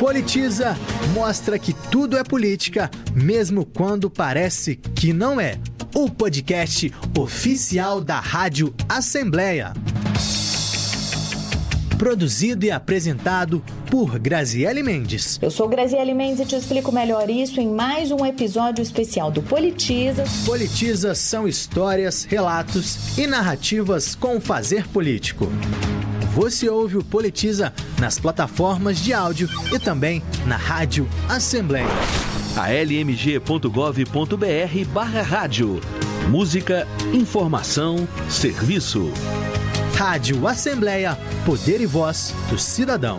Politiza mostra que tudo é política, mesmo quando parece que não é. O podcast oficial da Rádio Assembleia. Produzido e apresentado por Graziele Mendes. Eu sou Graziele Mendes e te explico melhor isso em mais um episódio especial do Politiza. Politiza são histórias, relatos e narrativas com fazer político. Você ouve o Politiza nas plataformas de áudio e também na Rádio Assembleia. almg.gov.br/rádio. Música, informação, serviço. Rádio Assembleia, poder e voz do cidadão.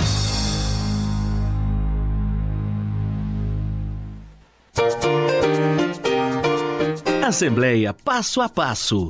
Assembleia Passo a Passo.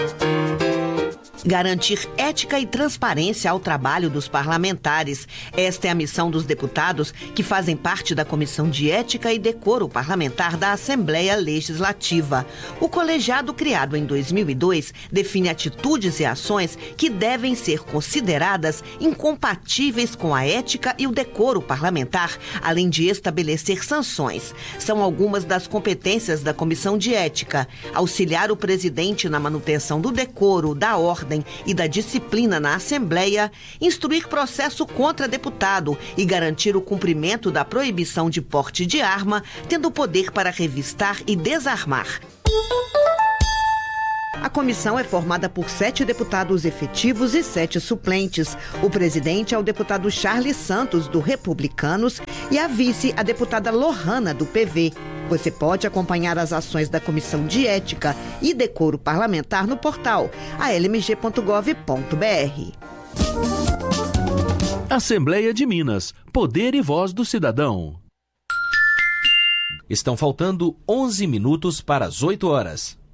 Garantir ética e transparência ao trabalho dos parlamentares. Esta é a missão dos deputados que fazem parte da Comissão de Ética e Decoro Parlamentar da Assembleia Legislativa. O colegiado, criado em 2002, define atitudes e ações que devem ser consideradas incompatíveis com a ética e o decoro parlamentar, além de estabelecer sanções. São algumas das competências da Comissão de Ética: auxiliar o presidente na manutenção do decoro, da ordem e da disciplina na Assembleia, instruir processo contra deputado e garantir o cumprimento da proibição de porte de arma, tendo poder para revistar e desarmar. A comissão é formada por 7 deputados efetivos e 7 suplentes. O presidente é o deputado Charles Santos, do Republicanos, e a vice, a deputada Lohana, do PV. Você pode acompanhar as ações da Comissão de Ética e Decoro Parlamentar no portal almg.gov.br. Assembleia de Minas. Poder e voz do cidadão. Estão faltando 11 minutos para as 8 horas.